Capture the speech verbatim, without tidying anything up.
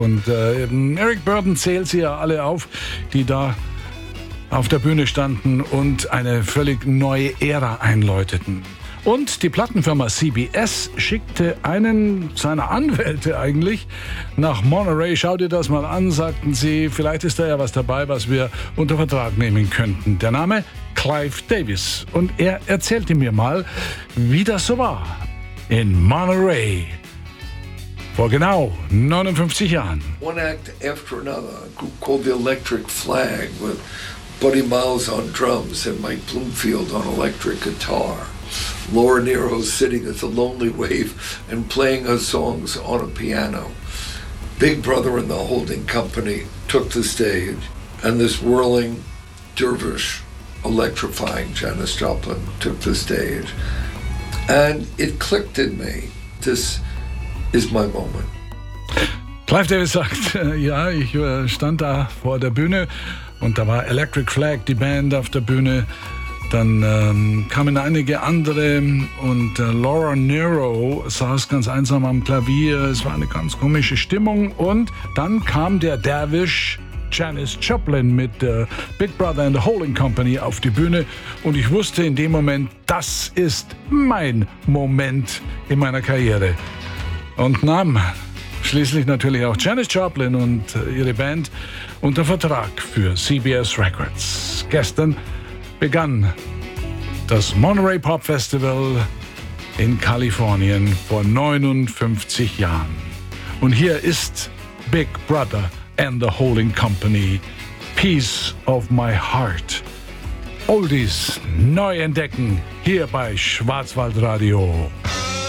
Und äh, Eric Burdon zählt sie ja alle auf, die da auf der Bühne standen und eine völlig neue Ära einläuteten. Und die Plattenfirma C B S schickte einen seiner Anwälte eigentlich nach Monterey. Schau dir das mal an, sagten sie. Vielleicht ist da ja was dabei, was wir unter Vertrag nehmen könnten. Der Name Clive Davis. Und er erzählte mir mal, wie das so war in Monterey vor genau neunundfünfzig Jahren. One act after another, a group called the Electric Flag with Buddy Miles on drums and Mike Bloomfield on electric guitar. Laura Nero sitting at the Lonely Wave and playing her songs on a piano. Big Brother and the Holding Company took the stage, and this whirling dervish, electrifying Janis Joplin took the stage. And it clicked in me. This is my moment. Clive Davis sagt, äh, ja, ich äh, stand da vor der Bühne und da war Electric Flag, die Band auf der Bühne. Dann ähm, kamen einige andere und äh, Laura Nero saß ganz einsam am Klavier. Es war eine ganz komische Stimmung. Und dann kam der Dervish Janis Joplin mit äh, Big Brother and the Holding Company auf die Bühne. Und ich wusste in dem Moment, das ist mein Moment in meiner Karriere. Und nahm schließlich natürlich auch Janis Joplin und äh, ihre Band unter Vertrag für C B S Records. Gestern begann das Monterey Pop Festival in Kalifornien vor neunundfünfzig Jahren. Und hier ist Big Brother and the Holding Company, Piece of My Heart. Oldies neu entdecken, hier bei Schwarzwaldradio.